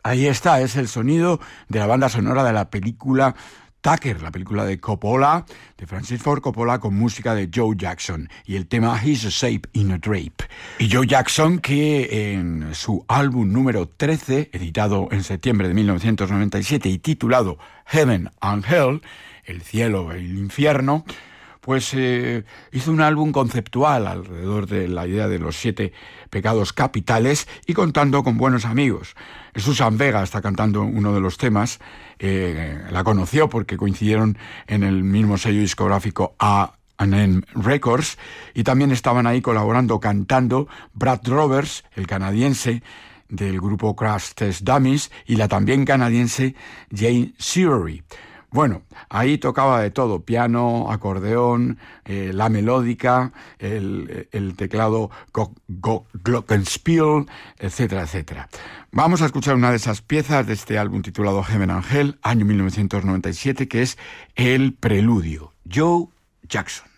Ahí está, es el sonido de la banda sonora de la película Tucker, la película de Coppola, de Francis Ford Coppola, con música de Joe Jackson y el tema He's a Shape in a Drape. Y Joe Jackson, que en su álbum número 13, editado en septiembre de 1997 y titulado Heaven and Hell, el cielo e el infierno, pues hizo un álbum conceptual alrededor de la idea de los 7 pecados capitales y contando con buenos amigos. Susan Vega está cantando uno de los temas, la conoció porque coincidieron en el mismo sello discográfico A&M Records, y también estaban ahí colaborando, cantando Brad Roberts, el canadiense del grupo Crash Test Dummies, y la también canadiense Jane Sirori. Bueno, ahí tocaba de todo, piano, acordeón, la melódica, el teclado glockenspiel, etcétera, etcétera. Vamos a escuchar una de esas piezas de este álbum titulado Heaven and Hell, año 1997, que es El Preludio, Joe Jackson.